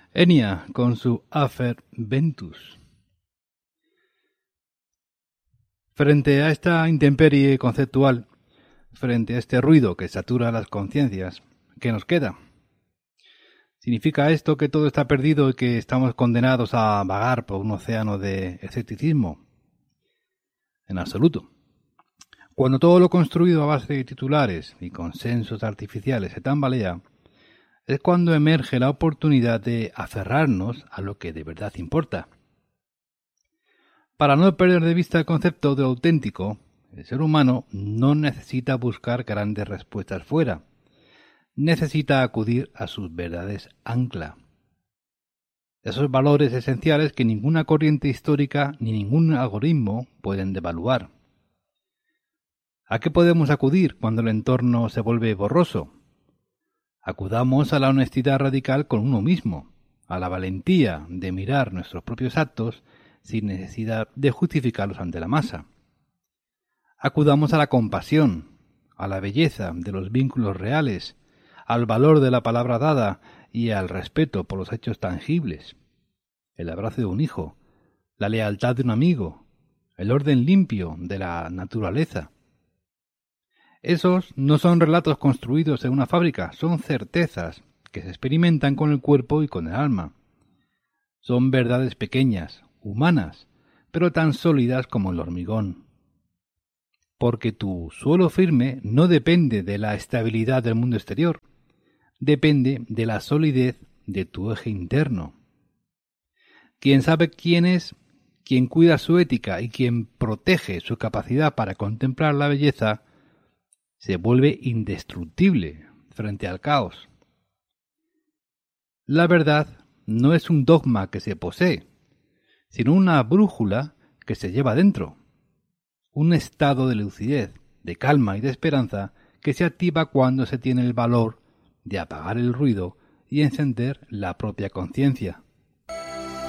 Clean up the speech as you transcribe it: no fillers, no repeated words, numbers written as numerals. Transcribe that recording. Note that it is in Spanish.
Enya con su Afer Ventus. Frente a esta intemperie conceptual, frente a este ruido que satura las conciencias, ¿qué nos queda? ¿Significa esto que todo está perdido y que estamos condenados a vagar por un océano de escepticismo? En absoluto. Cuando todo lo construido a base de titulares y consensos artificiales se tambalea, es cuando emerge la oportunidad de aferrarnos a lo que de verdad importa. Para no perder de vista el concepto de lo auténtico, el ser humano no necesita buscar grandes respuestas fuera. Necesita acudir a sus verdades ancla. Esos valores esenciales que ninguna corriente histórica ni ningún algoritmo pueden devaluar. ¿A qué podemos acudir cuando el entorno se vuelve borroso? Acudamos a la honestidad radical con uno mismo, a la valentía de mirar nuestros propios actos sin necesidad de justificarlos ante la masa. Acudamos a la compasión, a la belleza de los vínculos reales, al valor de la palabra dada y al respeto por los hechos tangibles, el abrazo de un hijo, la lealtad de un amigo, el orden limpio de la naturaleza. Esos no son relatos construidos en una fábrica, son certezas que se experimentan con el cuerpo y con el alma. Son verdades pequeñas, humanas, pero tan sólidas como el hormigón. Porque tu suelo firme no depende de la estabilidad del mundo exterior, depende de la solidez de tu eje interno. Quien sabe quién es, quien cuida su ética y quien protege su capacidad para contemplar la belleza, se vuelve indestructible frente al caos. La verdad no es un dogma que se posee, sino una brújula que se lleva dentro, un estado de lucidez, de calma y de esperanza que se activa cuando se tiene el valor de apagar el ruido y encender la propia conciencia.